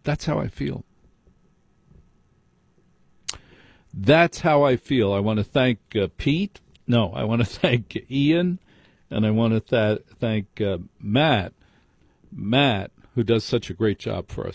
That's how I feel. That's how I feel. I want to thank Pete. No, I want to thank Ian, and I want to thank Matt, who does such a great job for us.